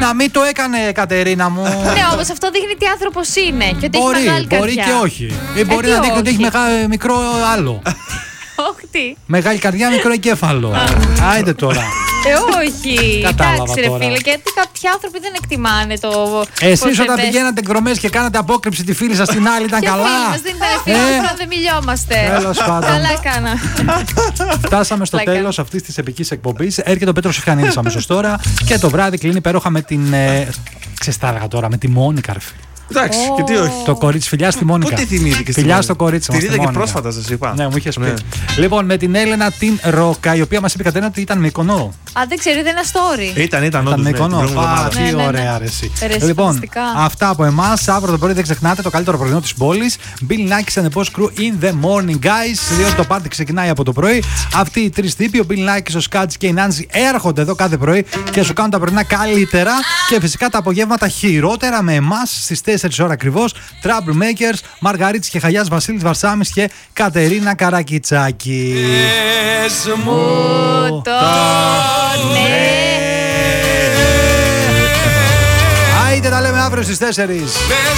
Να μην το έκανε, Κατερίνα μου. Ναι, όμως αυτό δείχνει τι άνθρωπος είναι και ότι έχει μεγάλη καρδιά. Μπορεί και όχι. Μπορεί να δείχνει ότι έχει μικρό άλλο. Όχι, τι. Μεγάλη καρδιά, μικρό εγκέφαλο. Άιντε τώρα. Όχι. Εντάξει, ρε φίλε, γιατί κάποιοι άνθρωποι δεν εκτιμάνε το. Εσείς όταν πηγαίνατε εκδρομές και κάνατε απόκρυψη τη φίλη σας στην άλλη, ήταν καλά. Μας δεν ήταν φίλοι, δεν μιλιόμαστε. Τέλος πάντων. Καλά έκανα. Φτάσαμε στο τέλος αυτής της επικής εκπομπής. Έρχεται ο Πέτρος Ιχανίδης αμέσως τώρα και το βράδυ κλείνει υπέροχα με την. Ξεστάργα τώρα, με τη Μόνικα, ρε φίλε. Εντάξει, και τι όχι. Το κορίτσι, φιλιά στη Μόνικα. Πότε θυμήθηκε στη Φιλιά στο κορίτσι. Την είδα και πρόσφατα, σας είπα. Ναι, μου είχες πει. Λοιπόν, με την Έλενα την Ρόκα, η οποία μας είπε Κατερίνα ότι ήταν Μυκονό. Α, δεν ξέρω, είδε ένα story. Ήταν όντως Μυκονό. Τι ωραία αρέσει. Λοιπόν, αυτά από εμάς. Αύριο το πρωί δεν ξεχνάτε το καλύτερο πρωινό της πόλης. Bill Nackis and the Boss Crew in the morning, guys. Διότι το πάρτι ξεκινάει από το πρωί. Αυτοί οι τρεις τύποι, ο Bill Nackis, ο Σκάτς και η Νάνση, έρχονται εδώ κάθε πρωί και σου κάνουν τα πρωινά καλύτερα και φυσικά τα απογεύματα χειρότερα με εμάς στις 4 ώρα ακριβώς. Troublemakers, Μαργαρίτης και Χαγιάς, Βασίλης Βαρσάμις και Κατερίνα Καρακιτσάκη. Πες μου το ναι. Άιντε, τα λέμε αύριο στις 4.